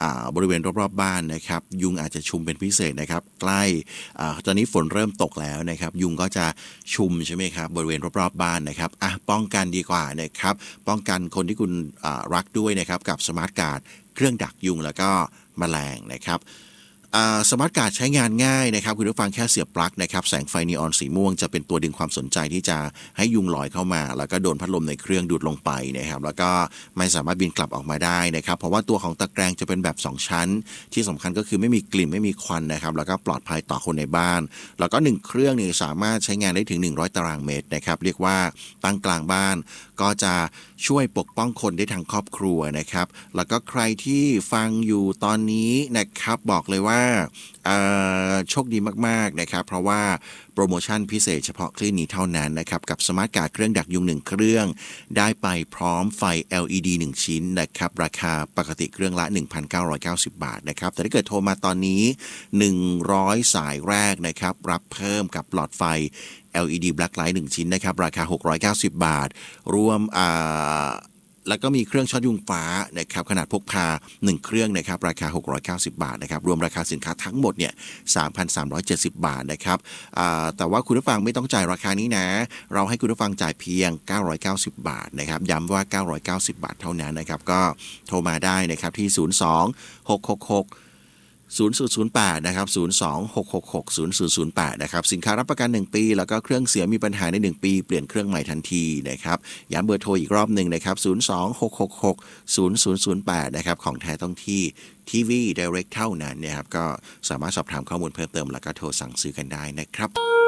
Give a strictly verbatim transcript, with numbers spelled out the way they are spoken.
บริเวณรอบๆบ้านนะครับยุงอาจจะชุมเป็นพิเศษนะครับใกล้ตอนนี้ฝนเริ่มตกแล้วนะครับยุงก็จะชุมใช่ไหมครับบริเวณรอบๆบ้านนะครับอ่ะป้องกันดีกว่านะครับป้องกันคนที่คุณรักด้วยนะครับกับสมาร์ทการ์ดเครื่องดักยุงแล้วก็แมลงนะครับสมาร์ทการ์ดใช้งานง่ายนะครับคุณผู้ฟังแค่เสียบปลั๊กนะครับแสงไฟนีออนสีม่วงจะเป็นตัวดึงความสนใจที่จะให้ยุงลอยเข้ามาแล้วก็โดนพัดลมในเครื่องดูดลงไปนะครับแล้วก็ไม่สามารถบินกลับออกมาได้นะครับเพราะว่าตัวของตะแกรงจะเป็นแบบสองชั้นที่สำคัญก็คือไม่มีกลิ่นไม่มีควันนะครับแล้วก็ปลอดภัยต่อคนในบ้านแล้วก็หนึ่งเครื่องนี่สามารถใช้งานได้ถึงหนึ่งร้อยตารางเมตรนะครับเรียกว่าตั้งกลางบ้านก็จะช่วยปกป้องคนได้ทั้งครอบครัวนะครับแล้วก็ใครที่ฟังอยู่ตอนนี้นะครับบอกเลยว่าโชคดีมากๆนะครับเพราะว่าโปรโมชั่นพิเศษเฉพาะคลื่นนี้เท่านั้นนะครับกับสมาร์ทการ์ดเครื่องดักยุงหนึ่งเครื่องได้ไปพร้อมไฟ แอล อี ดี หนึ่งชิ้นนะครับราคาปกติเครื่องละ หนึ่งพันเก้าร้อยเก้าสิบ บาทนะครับแต่ถ้าเกิดโทรมาตอนนี้หนึ่งร้อยสายแรกนะครับรับเพิ่มกับหลอดไฟ แอล อี ดี Black Light หนึ่งชิ้นนะครับราคาหกร้อยเก้าสิบบาทรวมอ่าแล้วก็มีเครื่องช็อตยุงฟ้านะครับขนาดพกพาหนึ่งเครื่องนะครับราคาหกร้อยเก้าสิบบาทนะครับรวมราคาสินค้าทั้งหมดเนี่ย สามพันสามร้อยเจ็ดสิบ บาทนะครับแต่ว่าคุณผู้ฟังไม่ต้องจ่ายราคานี้นะเราให้คุณผู้ฟังจ่ายเพียงเก้าร้อยเก้าสิบบาทนะครับย้ำว่าเก้าร้อยเก้าสิบบาทเท่านั้นนะครับก็โทรมาได้นะครับที่ศูนย์ สอง หก หก หก ศูนย์ ศูนย์ ศูนย์ แปดนะครับศูนย์ สอง หก หก หก ศูนย์ ศูนย์ ศูนย์ แปดนะครับสินค้ารับประกันหนึ่งปีแล้วก็เครื่องเสียมีปัญหาในหนึ่งปีเปลี่ยนเครื่องใหม่ทันทีนะครับย้ำเบอร์โทรอีกรอบหนึ่งนะครับศูนย์ สอง หก หก หก ศูนย์ ศูนย์ ศูนย์ แปดนะครับของแท้ต้องที่ทีวี Direct เท่านั้นนะครับก็สามารถสอบถามข้อมูลเพิ่มเติมแล้วก็โทรสั่งซื้อกันได้นะครับ